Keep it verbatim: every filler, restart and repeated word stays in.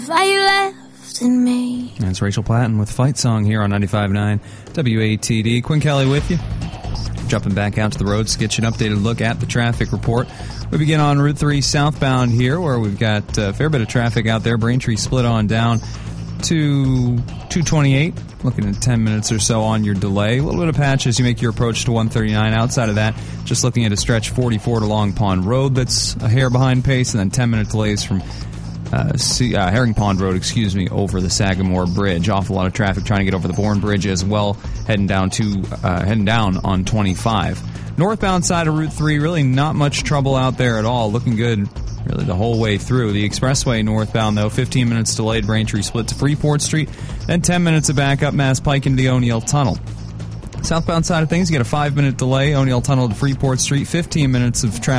I left in me. That's Rachel Platten with Fight Song here on ninety-five point nine W A T D. Quinn Kelly with you. Jumping back out to the roads to get you an updated look at the traffic report. We begin on Route three southbound here, where we've got a fair bit of traffic out there. Braintree split on down to two twenty-eight. Looking at ten minutes or so on your delay. A little bit of patch as you make your approach to one thirty-nine. Outside of that, just looking at a stretch forty-four to Long Pond Road that's a hair behind pace, and then ten minute delays from Uh, C- uh, Herring Pond Road, excuse me, over the Sagamore Bridge. Awful lot of traffic trying to get over the Bourne Bridge as well, heading down to uh, heading down on twenty-five. Northbound side of Route three, really not much trouble out there at all. Looking good, really the whole way through. The expressway northbound though, fifteen minutes delayed. Braintree split to Freeport Street, then ten minutes of backup. Mass Pike into the O'Neill Tunnel. Southbound side of things, you get a five minute delay. O'Neill Tunnel to Freeport Street, fifteen minutes of traffic.